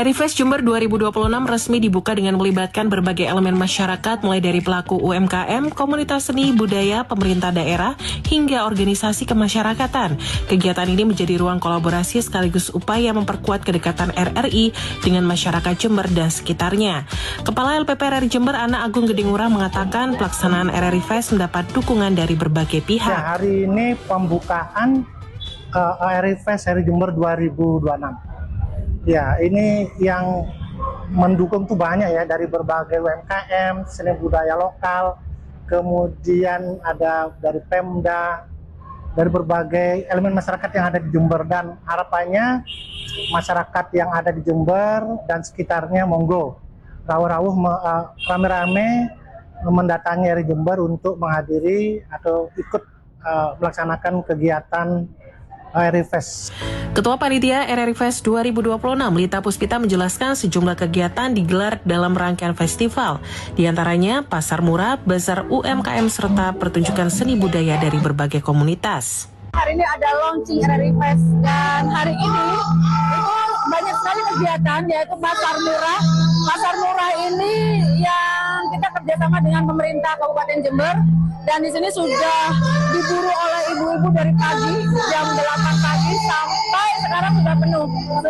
RRI Fest Jember 2026 resmi dibuka dengan melibatkan berbagai elemen masyarakat mulai dari pelaku UMKM, komunitas seni, budaya, pemerintah daerah, hingga organisasi kemasyarakatan. Kegiatan ini menjadi ruang kolaborasi sekaligus upaya memperkuat kedekatan RRI dengan masyarakat Jember dan sekitarnya. Kepala LPP RRI Jember Ana Agung Gedingurah mengatakan pelaksanaan RRI Fest mendapat dukungan dari berbagai pihak. Ya, hari ini pembukaan RRI Fest RRI Jember 2026. Ya, ini yang mendukung tuh banyak ya, dari berbagai UMKM, seni budaya lokal, kemudian ada dari Pemda, dari berbagai elemen masyarakat yang ada di Jember, dan harapannya masyarakat yang ada di Jember dan sekitarnya monggo rawuh-rawuh rame-rame mendatangi RRI Jember untuk menghadiri atau ikut melaksanakan kegiatan RRI Fest. Ketua Panitia RRI Fest 2026, Lita Puspita menjelaskan sejumlah kegiatan digelar dalam rangkaian festival. Di antaranya pasar murah, bazar UMKM, serta pertunjukan seni budaya dari berbagai komunitas. Hari ini ada launching RRI Fest, dan hari ini itu banyak sekali kegiatan, yaitu pasar murah. Pasar murah ini yang kita kerjasama dengan pemerintah Kabupaten Jember, dan di sini sudah diburu oleh ibu-ibu dari pagi jam 8 pagi sampai sekarang sudah penuh.